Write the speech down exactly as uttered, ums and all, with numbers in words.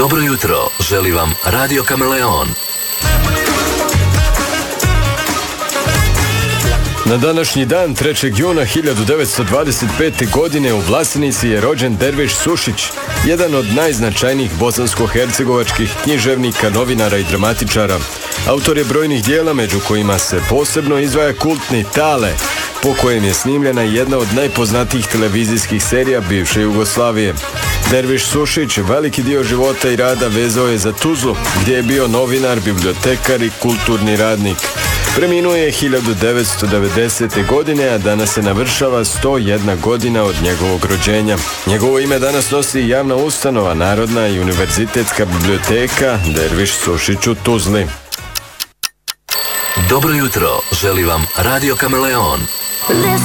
Dobro jutro, želi vam Radio Kameleon. Na današnji dan, trećeg juna hiljadu devetsto dvadeset pete. godine, u Vlasenici je rođen Derviš Sušić, jedan od najznačajnijih bosansko-hercegovačkih književnika, novinara i dramatičara. Autor je brojnih dijela, među kojima se posebno izdvaja kultni Tale, po kojem je snimljena jedna od najpoznatijih televizijskih serija bivše Jugoslavije. Derviš Sušić veliki dio života i rada vezao je za Tuzlu, gdje je bio novinar, bibliotekar i kulturni radnik. Preminuo je hiljadu devetsto devedesete. godine, a danas se navršava sto jedna godina od njegovog rođenja. Njegovo ime danas nosi javna ustanova, Narodna i univerzitetska biblioteka Derviš Sušić u Tuzli. Dobro jutro, želi vam Radio Kameleon.